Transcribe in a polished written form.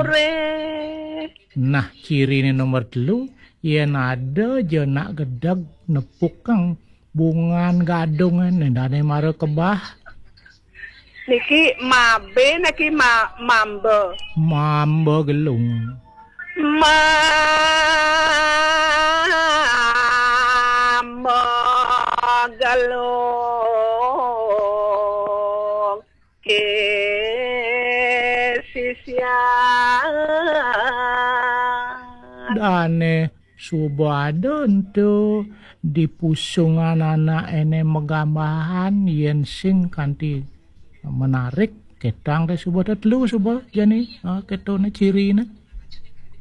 sore. Nah, ciri ini nomor 3, yen ada jenak gedeg nepuk kang bungan gadungan ndane mare kebah. Niki mabe niki mambe. Mambe gelung. Mambe galong ke sisya. Dane subadon tu di pusungan anak ene megambahan yen sing kanthi menarik ketang teh subada telu subah jani ketone cirine.